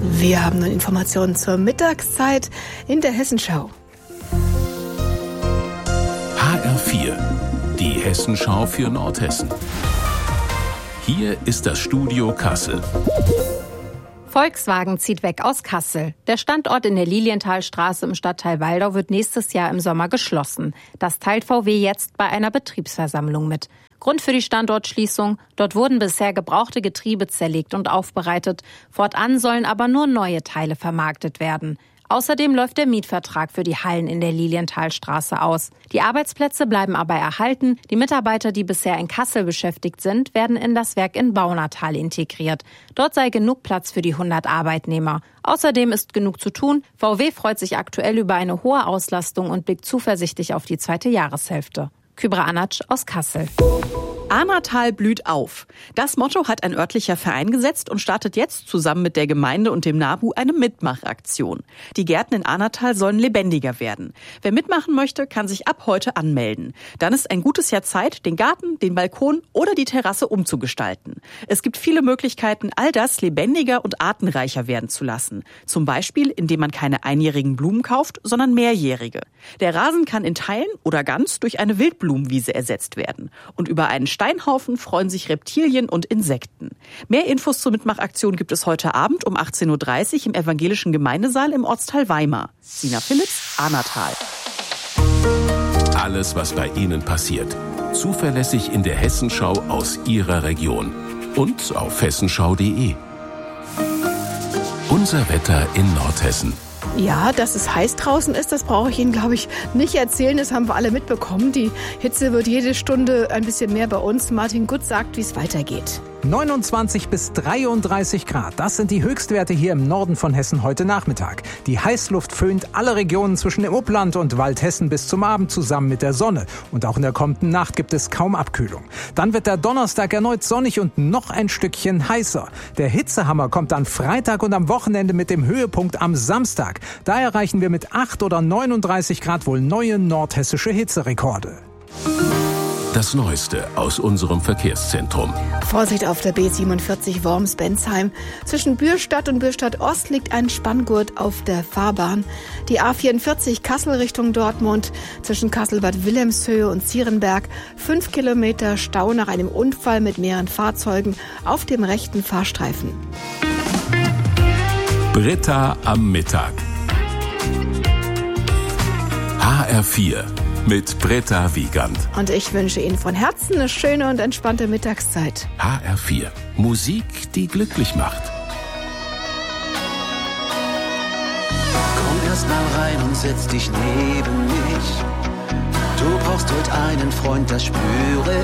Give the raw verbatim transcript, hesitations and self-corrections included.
Wir haben nun Informationen zur Mittagszeit in der Hessenschau. H R vier, die Hessenschau für Nordhessen. Hier ist das Studio Kassel. Volkswagen zieht weg aus Kassel. Der Standort in der Lilienthalstraße im Stadtteil Waldau wird nächstes Jahr im Sommer geschlossen. Das teilt V W jetzt bei einer Betriebsversammlung mit. Grund für die Standortschließung: Dort wurden bisher gebrauchte Getriebe zerlegt und aufbereitet. Fortan sollen aber nur neue Teile vermarktet werden. Außerdem läuft der Mietvertrag für die Hallen in der Lilienthalstraße aus. Die Arbeitsplätze bleiben aber erhalten. Die Mitarbeiter, die bisher in Kassel beschäftigt sind, werden in das Werk in Baunatal integriert. Dort sei genug Platz für die hundert Arbeitnehmer. Außerdem ist genug zu tun. V W freut sich aktuell über eine hohe Auslastung und blickt zuversichtlich auf die zweite Jahreshälfte. Kübra Anatsch aus Kassel. Ahnatal blüht auf. Das Motto hat ein örtlicher Verein gesetzt und startet jetzt zusammen mit der Gemeinde und dem NABU eine Mitmachaktion. Die Gärten in Ahnatal sollen lebendiger werden. Wer mitmachen möchte, kann sich ab heute anmelden. Dann ist ein gutes Jahr Zeit, den Garten, den Balkon oder die Terrasse umzugestalten. Es gibt viele Möglichkeiten, all das lebendiger und artenreicher werden zu lassen. Zum Beispiel, indem man keine einjährigen Blumen kauft, sondern mehrjährige. Der Rasen kann in Teilen oder ganz durch eine Wildblumenwiese ersetzt werden. Und über einen Steinhaufen freuen sich Reptilien und Insekten. Mehr Infos zur Mitmachaktion gibt es heute Abend um achtzehn Uhr dreißig im Evangelischen Gemeindesaal im Ortsteil Weimar. Sina Philipps, Ahnatal. Alles, was bei Ihnen passiert. Zuverlässig in der Hessenschau aus Ihrer Region. Und auf hessenschau punkt de. Unser Wetter in Nordhessen. Ja, dass es heiß draußen ist, das brauche ich Ihnen, glaube ich, nicht erzählen. Das haben wir alle mitbekommen. Die Hitze wird jede Stunde ein bisschen mehr bei uns. Martin Gut sagt, wie es weitergeht. neunundzwanzig bis dreiunddreißig Grad, das sind die Höchstwerte hier im Norden von Hessen heute Nachmittag. Die Heißluft föhnt alle Regionen zwischen dem Upland und Waldhessen bis zum Abend zusammen mit der Sonne. Und auch in der kommenden Nacht gibt es kaum Abkühlung. Dann wird der Donnerstag erneut sonnig und noch ein Stückchen heißer. Der Hitzehammer kommt dann Freitag und am Wochenende mit dem Höhepunkt am Samstag. Da erreichen wir mit acht oder neununddreißig Grad wohl neue nordhessische Hitzerekorde. Das Neueste aus unserem Verkehrszentrum. Vorsicht auf der B siebenundvierzig Worms-Bensheim. Zwischen Bürstadt und Bürstadt Ost liegt ein Spanngurt auf der Fahrbahn. Die A vierundvierzig Kassel Richtung Dortmund. Zwischen Kassel-Bad Wilhelmshöhe und Zierenberg. Fünf Kilometer Stau nach einem Unfall mit mehreren Fahrzeugen auf dem rechten Fahrstreifen. Britta am Mittag. H R vier. Mit Britta Wiegand. Und ich wünsche Ihnen von Herzen eine schöne und entspannte Mittagszeit. H R vier. Musik, die glücklich macht. Komm erst mal rein und setz dich neben mich. Du brauchst heute einen Freund, das spüre